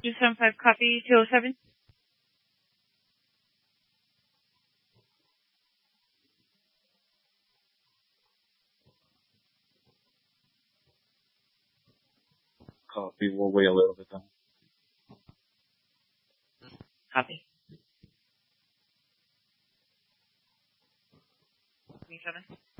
275 copy, 207. Copy. We'll wait a little bit then. Copy. 27.